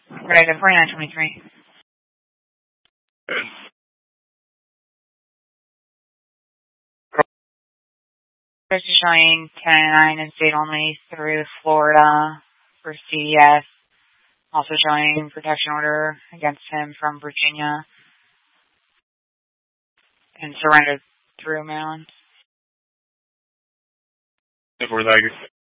Right, at 4923. This is showing 1099 and state only through Florida for CDS. Also showing protection order against him from Virginia and surrendered through Maryland. If we're like